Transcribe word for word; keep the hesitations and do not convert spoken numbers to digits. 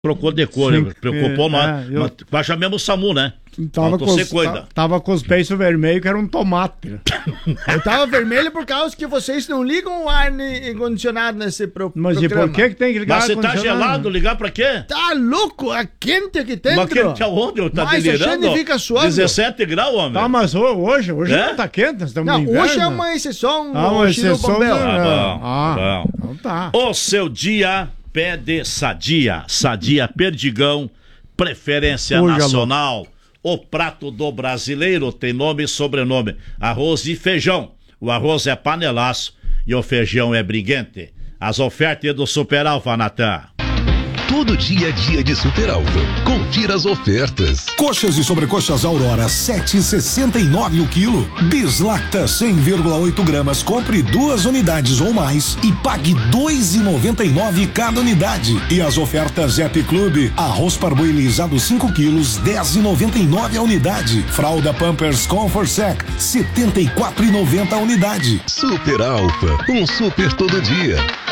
Trocou de cor, Sim, preocupou é, nós. é, eu... Mas chamamos o SAMU, né? Tava com, os, tava com os peitos vermelhos, que era um tomate. Né? Eu tava vermelho por causa que vocês não ligam o ar condicionado nesse pro Mas programa. E por que, que tem que ligar Mas você tá gelado, ligar pra quê? Tá louco? A quente aqui dentro. Mas quente aonde? Tá mas delirando? A gente fica suando. dezessete graus, homem. Tá, mas hoje, hoje é? Não tá quente, estamos não, no inverno. Hoje é uma exceção. Ah, uma exceção. Tá bom, ah, bom. Então tá. O seu dia pede Sadia. Sadia Perdigão, preferência Hoje, nacional. Alô. O prato do brasileiro tem nome e sobrenome. Arroz e feijão. O arroz é panelaço e o feijão é briguente. As ofertas do Super Alfa, Natan. Todo dia é dia de Super Alfa. Confira as ofertas. Coxas e sobrecoxas Aurora, sete e sessenta e nove o quilo. Bislacta, cem vírgula oito gramas. Compre duas unidades ou mais e pague dois e noventa e nove cada unidade. E as ofertas Zep Clube, arroz parboilizado cinco quilos, dez e noventa e nove a unidade. Fralda Pampers Comfort Sec, setenta e quatro e noventa a unidade. Super Alfa, um super todo dia.